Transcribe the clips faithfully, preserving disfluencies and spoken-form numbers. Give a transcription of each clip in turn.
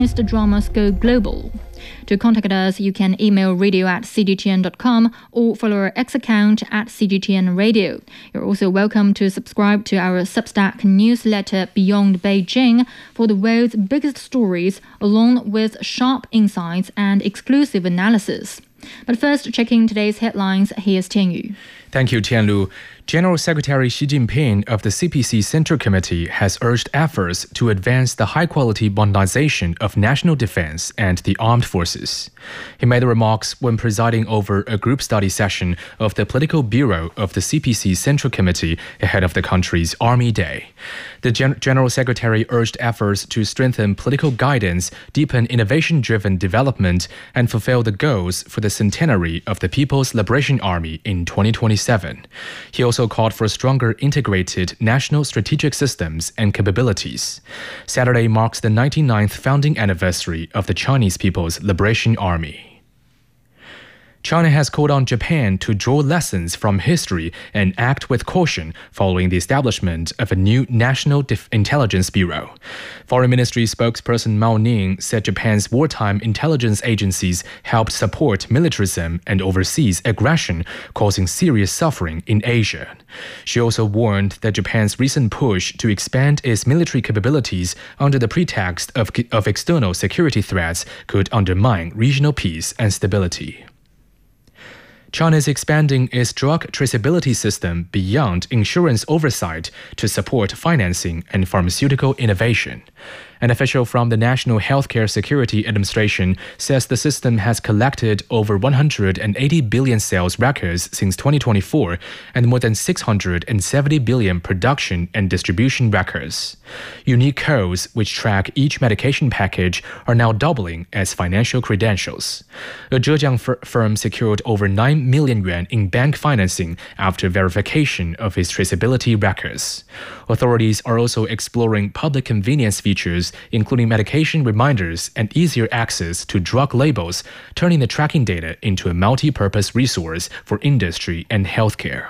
The dramas go global. To contact us, you can email radio at c g t n dot com or follow our X account at C G T N Radio. You're also welcome to subscribe to our Substack newsletter Beyond Beijing for the world's biggest stories, along with sharp insights and exclusive analysis. But first, checking today's headlines, here's Tianyu. Thank you, Tianlu. General Secretary Xi Jinping of the C P C Central Committee has urged efforts to advance the high-quality modernization of national defense and the armed forces. He made the remarks when presiding over a group study session of the Political Bureau of the C P C Central Committee ahead of the country's Army Day. The Gen- General Secretary urged efforts to strengthen political guidance, deepen innovation-driven development, and fulfill the goals for the centenary of the People's Liberation Army in twenty twenty-seven. He also called for stronger integrated national strategic systems and capabilities. Saturday marks the ninety-ninth founding anniversary of the Chinese People's Liberation Army. China has called on Japan to draw lessons from history and act with caution following the establishment of a new National Def- Intelligence Bureau. Foreign Ministry spokesperson Mao Ning said Japan's wartime intelligence agencies helped support militarism and overseas aggression, causing serious suffering in Asia. She also warned that Japan's recent push to expand its military capabilities under the pretext of, of external security threats could undermine regional peace and stability. China is expanding its drug traceability system beyond insurance oversight to support financing and pharmaceutical innovation. An official from the National Healthcare Security Administration says the system has collected over one hundred eighty billion sales records since twenty twenty-four and more than six hundred seventy billion production and distribution records. Unique codes which track each medication package are now doubling as financial credentials. A Zhejiang fir- firm secured over nine million yuan in bank financing after verification of its traceability records. Authorities are also exploring public convenience features, including medication reminders and easier access to drug labels, turning the tracking data into a multi-purpose resource for industry and healthcare.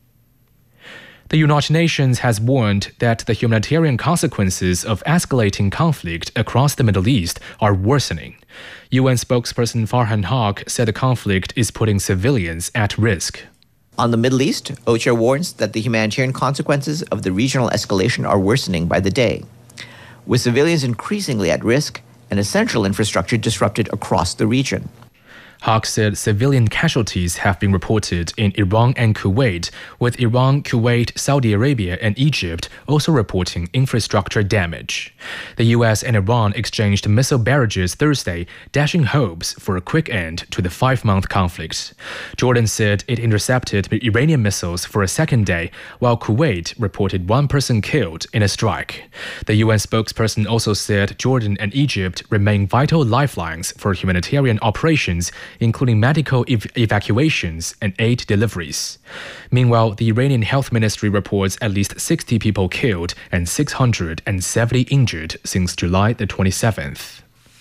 The United Nations has warned that the humanitarian consequences of escalating conflict across the Middle East are worsening. U N spokesperson Farhan Haq said the conflict is putting civilians at risk. On the Middle East, OCHA warns that the humanitarian consequences of the regional escalation are worsening by the day, with civilians increasingly at risk and essential infrastructure disrupted across the region. Haq said civilian casualties have been reported in Iran and Kuwait, with Iran, Kuwait, Saudi Arabia, and Egypt also reporting infrastructure damage. The U S and Iran exchanged missile barrages Thursday, dashing hopes for a quick end to the five-month conflict. Jordan said it intercepted Iranian missiles for a second day, while Kuwait reported one person killed in a strike. The U N spokesperson also said Jordan and Egypt remain vital lifelines for humanitarian operations, including medical ev- evacuations and aid deliveries. Meanwhile, the Iranian Health Ministry reports at least sixty people killed and six hundred seventy injured since July the twenty-seventh.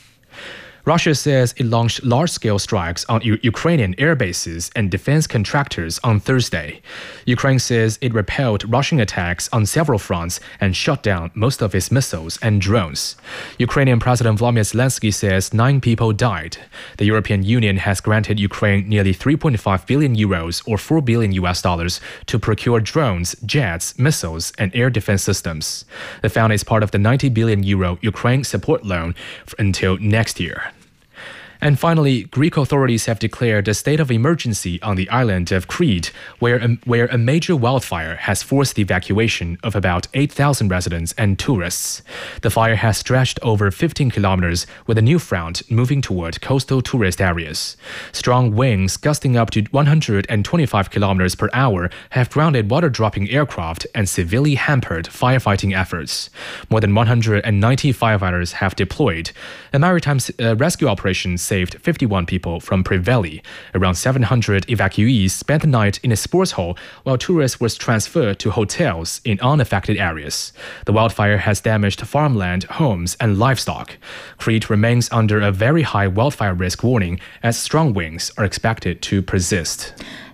Russia says it launched large-scale strikes on U- Ukrainian air bases and defense contractors on Thursday. Ukraine says it repelled Russian attacks on several fronts and shot down most of its missiles and drones. Ukrainian President Volodymyr Zelensky says nine people died. The European Union has granted Ukraine nearly three point five billion euros or four billion U S dollars to procure drones, jets, missiles, and air defense systems. The fund is part of the ninety billion euro Ukraine support loan until next year. And finally, Greek authorities have declared a state of emergency on the island of Crete, where a, where a major wildfire has forced the evacuation of about eight thousand residents and tourists. The fire has stretched over fifteen kilometers, with a new front moving toward coastal tourist areas. Strong winds gusting up to one hundred twenty-five kilometers per hour have grounded water-dropping aircraft and severely hampered firefighting efforts. More than one hundred ninety firefighters have deployed. A maritime uh, rescue operation saved fifty-one people from Preveli. Around seven hundred evacuees spent the night in a sports hall, while tourists were transferred to hotels in unaffected areas. The wildfire has damaged farmland, homes, and livestock. Crete remains under a very high wildfire risk warning, as strong winds are expected to persist.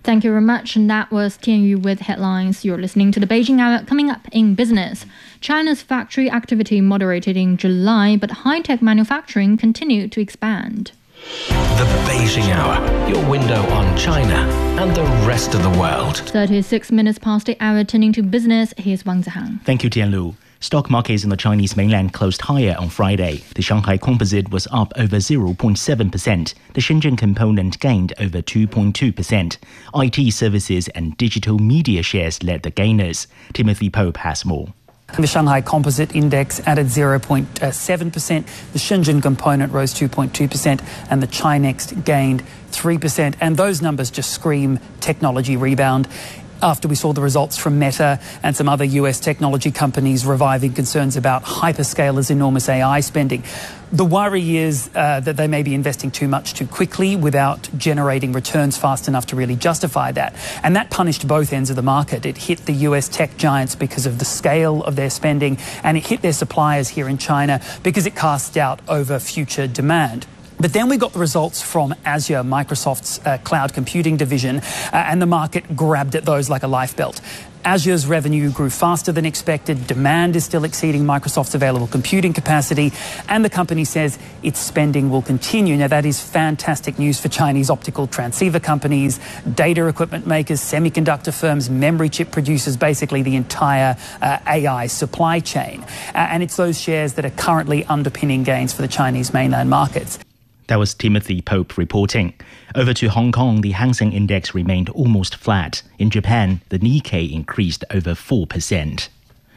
Thank you very much. And that was Tian Yu with headlines. You're listening to the Beijing Hour. Coming up in business, China's factory activity moderated in July, but high-tech manufacturing continued to expand. The Beijing Hour, your window on China and the rest of the world. thirty-six minutes past the hour, turning to business. Here's Wang Zihang. Thank you, Tianlu. Stock markets in the Chinese mainland closed higher on Friday. The Shanghai Composite was up over zero point seven percent. The Shenzhen Component gained over two point two percent. I T services and digital media shares led the gainers. Timothy Pope has more. The Shanghai Composite Index added zero point seven percent, the Shenzhen Component rose two point two percent, and the Chinext gained three percent. And those numbers just scream technology rebound. After we saw the results from Meta and some other U S technology companies reviving concerns about hyperscalers' enormous A I spending. The worry is uh, that they may be investing too much too quickly without generating returns fast enough to really justify that. And that punished both ends of the market. It hit the U S tech giants because of the scale of their spending, and it hit their suppliers here in China because it cast doubt over future demand. But then we got the results from Azure, Microsoft's uh, cloud computing division, uh, and the market grabbed at those like a lifebelt. Azure's revenue grew faster than expected, demand is still exceeding Microsoft's available computing capacity, and the company says its spending will continue. Now, that is fantastic news for Chinese optical transceiver companies, data equipment makers, semiconductor firms, memory chip producers, basically the entire uh, A I supply chain. Uh, and it's those shares that are currently underpinning gains for the Chinese mainland markets. That was Timothy Pope reporting. Over to Hong Kong, the Hang Seng Index remained almost flat. In Japan, the Nikkei increased over four percent.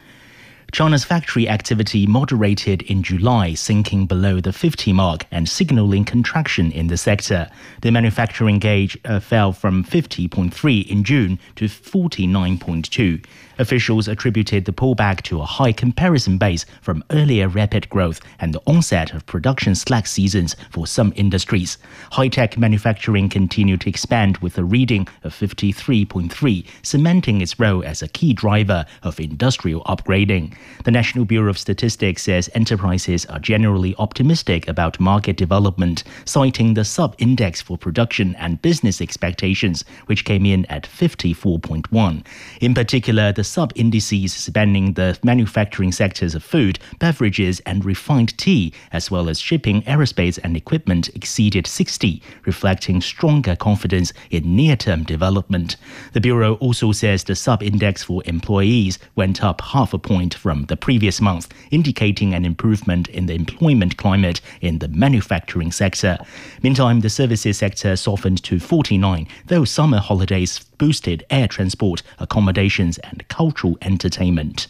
China's factory activity moderated in July, sinking below the fifty mark and signaling contraction in the sector. The manufacturing gauge uh, fell from fifty point three in June to forty-nine point two. Officials attributed the pullback to a high comparison base from earlier rapid growth and the onset of production slack seasons for some industries. High-tech manufacturing continued to expand with a reading of fifty-three point three, cementing its role as a key driver of industrial upgrading. The National Bureau of Statistics says enterprises are generally optimistic about market development, citing the sub-index for production and business expectations, which came in at fifty-four point one. In particular, the sub-indices spanning the manufacturing sectors of food, beverages and refined tea, as well as shipping, aerospace and equipment exceeded sixty, reflecting stronger confidence in near-term development. The Bureau also says the sub-index for employees went up half a point from the previous month, indicating an improvement in the employment climate in the manufacturing sector. Meantime, the services sector softened to forty-nine, though summer holidays boosted air transport, accommodations and cultural entertainment.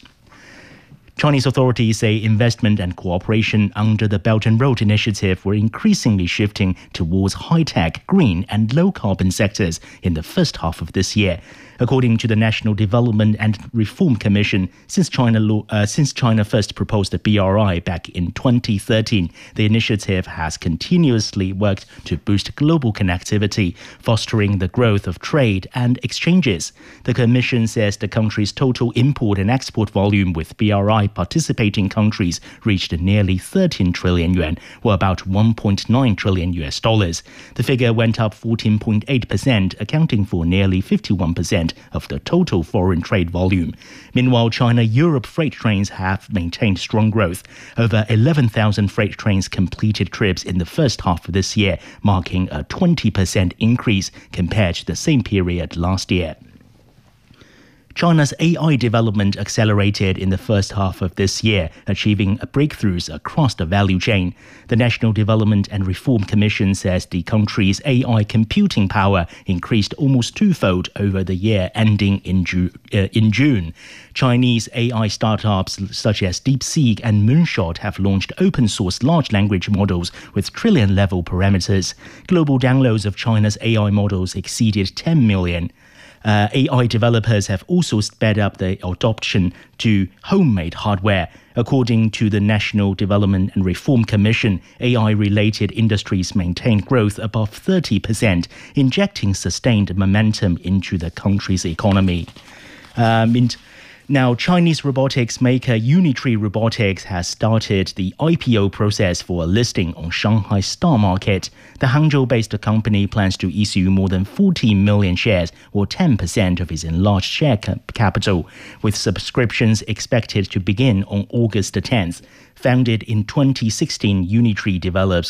Chinese authorities say investment and cooperation under the Belt and Road Initiative were increasingly shifting towards high-tech, green and low-carbon sectors in the first half of this year. According to the National Development and Reform Commission, since China, law, uh, since China first proposed the B R I back in twenty thirteen, the initiative has continuously worked to boost global connectivity, fostering the growth of trade and exchanges. The Commission says the country's total import and export volume with B R I participating countries reached nearly thirteen trillion yuan, or about one point nine trillion U S dollars. The figure went up fourteen point eight percent, accounting for nearly fifty-one percent of the total foreign trade volume. Meanwhile, China-Europe freight trains have maintained strong growth. Over eleven thousand freight trains completed trips in the first half of this year, marking a twenty percent increase compared to the same period last year. China's A I development accelerated in the first half of this year, achieving breakthroughs across the value chain. The National Development and Reform Commission says the country's A I computing power increased almost twofold over the year ending in, Ju- uh, in June. Chinese A I startups such as DeepSeek and Moonshot have launched open-source large language models with trillion-level parameters. Global downloads of China's A I models exceeded ten million. Uh, A I developers have also sped up the adoption to homemade hardware. According to the National Development and Reform Commission, A I-related industries maintained growth above thirty percent, injecting sustained momentum into the country's economy. Um, in Now, Chinese robotics maker Unitree Robotics has started the I P O process for a listing on Shanghai Stock Market. The Hangzhou-based company plans to issue more than forty million shares, or ten percent of its enlarged share capital, with subscriptions expected to begin on August tenth. Founded in twenty sixteen, Unitree develops